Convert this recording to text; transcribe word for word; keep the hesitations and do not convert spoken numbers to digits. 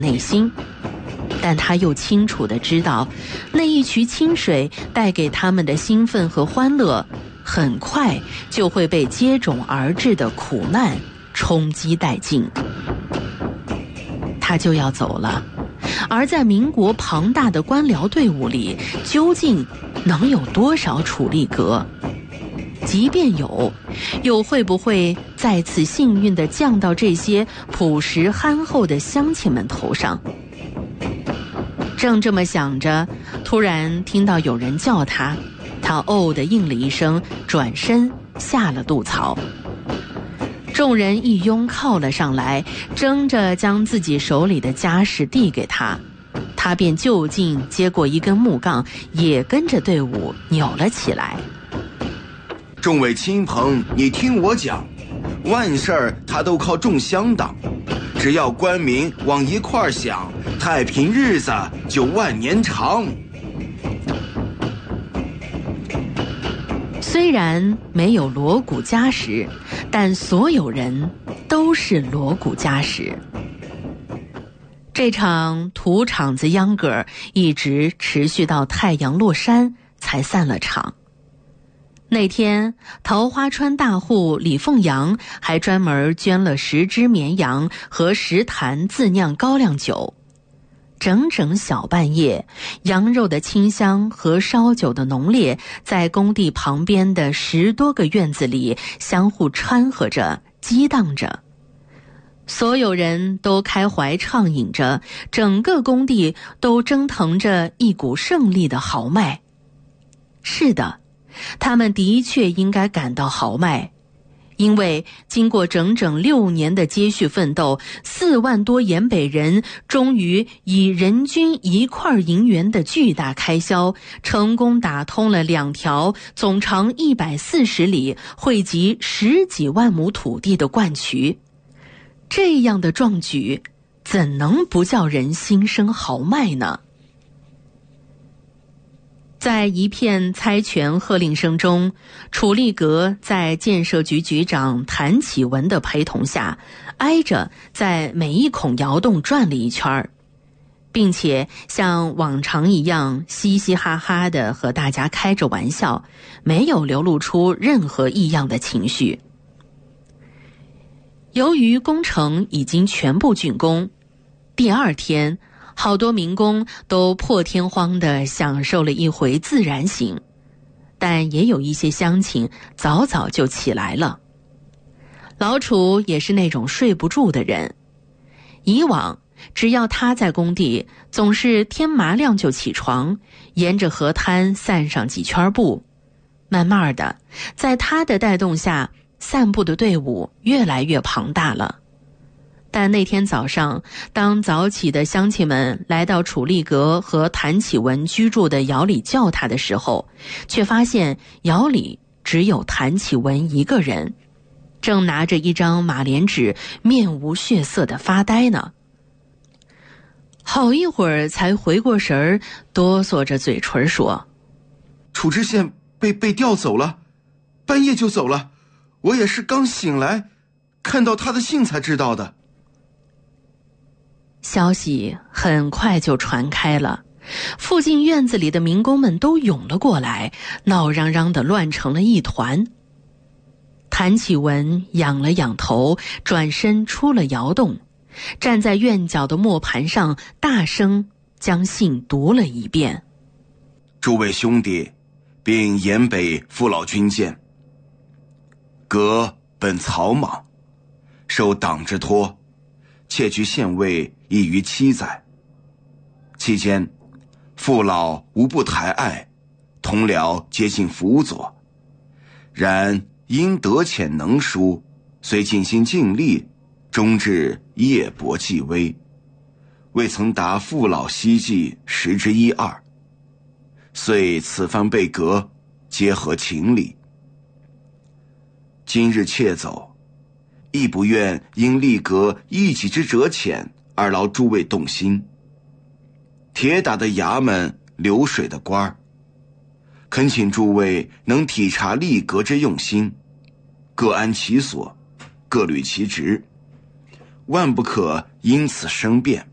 内心。但他又清楚地知道，那一渠清水带给他们的兴奋和欢乐，很快就会被接踵而至的苦难冲击殆尽。他就要走了，而在民国庞大的官僚队伍里，究竟能有多少楚力格？即便有，又会不会再次幸运地降到这些朴实憨厚的乡亲们头上？正这么想着，突然听到有人叫他，他哦地应了一声，转身下了渡槽。众人一拥靠了上来，争着将自己手里的家什递给他，他便就近接过一根木杠，也跟着队伍扭了起来。 众位亲朋，你听我讲，万事儿他都靠众乡党，只要官民往一块儿想，太平日子就万年长。 虽然没有锣鼓加什，但所有人都是锣鼓加什。这场土场子秧歌一直持续到太阳落山才散了场。那天，桃花川大户李凤阳还专门捐了十只绵羊和十坛自酿高粱酒。整整小半夜，羊肉的清香和烧酒的浓烈在工地旁边的十多个院子里相互掺和着，激荡着。所有人都开怀畅饮着，整个工地都蒸腾着一股胜利的豪迈。是的，他们的确应该感到豪迈，因为经过整整六年的接续奋斗，四万多盐北人终于以人均一块银元的巨大开销，成功打通了两条总长一百四十里、惠及十几万亩土地的灌渠。这样的壮举，怎能不叫人心生豪迈呢？在一片猜拳喝令声中，楚力格在建设局局长谭启文的陪同下，挨着在每一孔窑洞转了一圈，并且像往常一样嘻嘻哈哈地和大家开着玩笑，没有流露出任何异样的情绪。由于工程已经全部竣工，第二天好多民工都破天荒地享受了一回自然醒，但也有一些乡亲早早就起来了。老楚也是那种睡不住的人，以往只要他在工地，总是天麻亮就起床，沿着河滩散上几圈步。慢慢的，在他的带动下，散步的队伍越来越庞大了。但那天早上，当早起的乡亲们来到楚力格和谭启文居住的窑里叫他的时候，却发现窑里只有谭启文一个人，正拿着一张马莲纸，面无血色地发呆呢。好一会儿才回过神儿，哆嗦着嘴唇说：“ 楚知县被被调走了，半夜就走了，我也是刚醒来，看到他的信才知道的。” 消息很快就传开了，附近院子里的民工们都涌了过来，闹嚷嚷的乱成了一团。谭启文仰了仰头，转身出了窑洞，站在院角的磨盘上，大声将信读了一遍：“ 诸位兄弟，并沿北父老军舰，革本草莽，受党之托，窃居县尉已逾七载。期间，父老无不抬爱，同僚皆尽辅佐。然因得浅能书，虽尽心尽力，终至夜薄际微，未曾达父老希冀十之一二。遂此番被革，皆合情理。今日窃走，亦不愿因力革一己之折浅，而劳诸位动心。铁打的衙门，流水的官儿，恳请诸位能体察力革之用心，各安其所，各履其职，万不可因此生变。